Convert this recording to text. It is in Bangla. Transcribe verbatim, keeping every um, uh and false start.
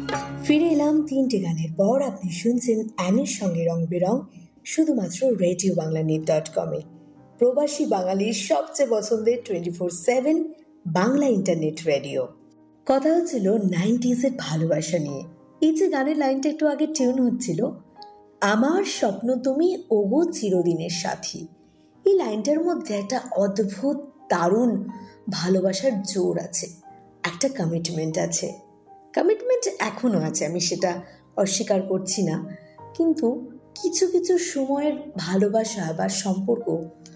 ফিরে এলাম তিনটে গানের পর। আপনি শুনছেন অ্যানির সঙ্গে রং বেরং, শুধুমাত্র রেডিও বাংলা নিট ডট কমে, প্রবাসী বাঙালির সবচেয়ে পছন্দের twenty four seven Bangla internet radio. কথা হচ্ছিল নাইনটিজের ভালোবাসা নিয়ে। এই যে গানের লাইনটা একটু আগে টিউন হচ্ছিল, আমার স্বপ্ন তুমি ওগো চিরদিনের সাথী, এই লাইনটার মধ্যে একটা অদ্ভুত দারুণ ভালোবাসার জোর আছে, একটা কমিটমেন্ট আছে। কমিটমেন্ট এখনও আছে, আমি সেটা অস্বীকার করছি না, কিন্তু কিছু কিছু সময়ের ভালোবাসা বা সম্পর্ক